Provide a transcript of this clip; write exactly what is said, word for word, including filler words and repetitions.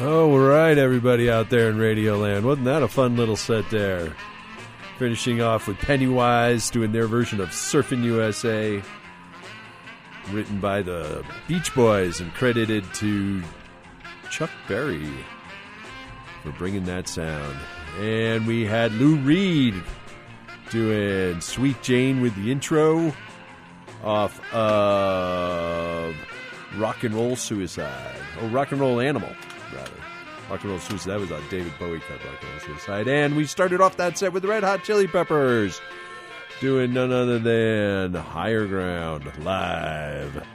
All right, everybody out there in Radio Land. Wasn't that a fun little set there? Finishing off with Pennywise doing their version of Surfin' U S A, written by the Beach Boys and credited to Chuck Berry for bringing that sound. And we had Lou Reed doing Sweet Jane with the intro off of Rock and Roll Suicide. Oh, Rock and Roll Animal, rather. Rock and Roll Suicide. That was a David Bowie cut, Rock and Roll Suicide. And we started off that set with the Red Hot Chili Peppers doing none other than Higher Ground live.